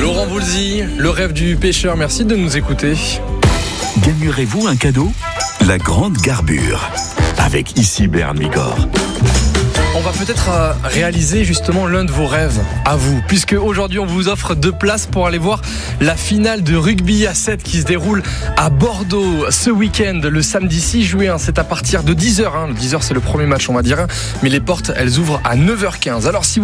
Laurent Voulzy, le rêve du pêcheur, merci de nous écouter. Gagnerez-vous un cadeau ? La grande garbure, avec ici Bern Migor. On va peut-être réaliser justement l'un de vos rêves à vous, puisque aujourd'hui on vous offre 2 places pour aller voir la finale de rugby à 7 qui se déroule à Bordeaux ce week-end, le samedi 6 juin. C'est à partir de 10h. 10h c'est le premier match on va dire, mais les portes elles ouvrent à 9h15. Alors si vous